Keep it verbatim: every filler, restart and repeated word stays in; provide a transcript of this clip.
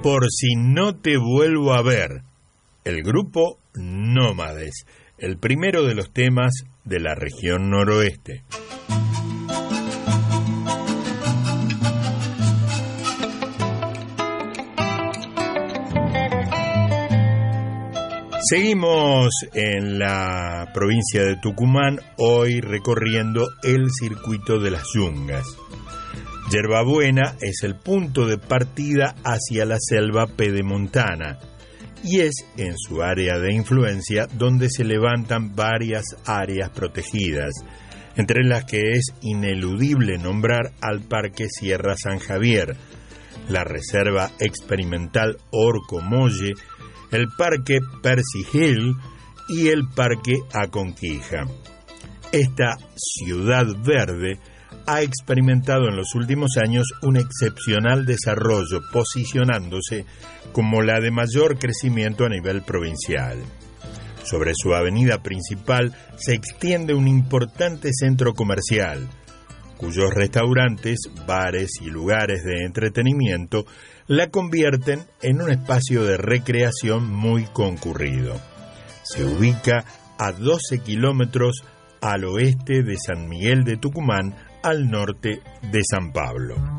Por si no te vuelvo a ver, el grupo Nómades, el primero de los temas de la región noroeste. Seguimos en la provincia de Tucumán, hoy recorriendo el circuito de las yungas. Yerbabuena es el punto de partida hacia la selva pedemontana y es en su área de influencia donde se levantan varias áreas protegidas, entre las que es ineludible nombrar al Parque Sierra San Javier, la Reserva Experimental Orcomolle, el Parque Percy Hill y el Parque Aconquija. Esta ciudad verde ha experimentado en los últimos años un excepcional desarrollo, posicionándose como la de mayor crecimiento a nivel provincial. Sobre su avenida principal se extiende un importante centro comercial, cuyos restaurantes, bares y lugares de entretenimiento la convierten en un espacio de recreación muy concurrido. Se ubica a doce kilómetros al oeste de San Miguel de Tucumán, al norte de San Pablo.